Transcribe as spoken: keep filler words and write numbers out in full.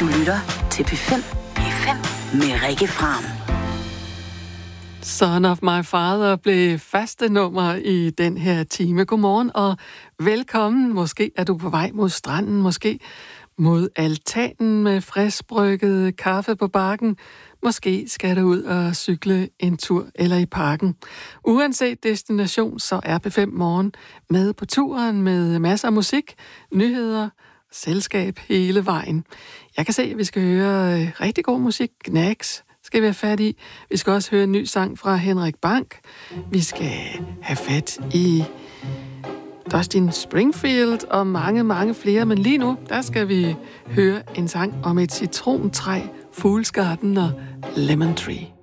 Du lytter til P fem. P fem med Rikke Fram. Son of my father blev faste nummer i den her time. Godmorgen og velkommen. Måske er du på vej mod stranden, måske mod altanen med friskbrygget kaffe på bakken. Måske skal du ud og cykle en tur eller i parken. Uanset destination, så er P fem Morgen med på turen med masser af musik, nyheder, selskab hele vejen. Jeg kan se, at vi skal høre rigtig god musik. Knacks skal vi have fat i. Vi skal også høre en ny sang fra Henrik Bank. Vi skal have fat i Dustin Springfield og mange, mange flere. Men lige nu, der skal vi høre en sang om et citrontræ, Fool's Garden og Lemon Tree.